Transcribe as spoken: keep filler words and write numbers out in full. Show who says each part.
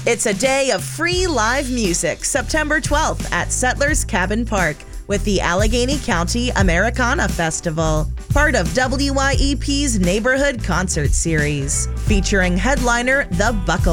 Speaker 1: It's a day of free live music, September twelfth at Settlers Cabin Park with the Allegheny County Americana Festival, part of W Y E P's Neighborhood Concert Series, featuring headliner The Buckle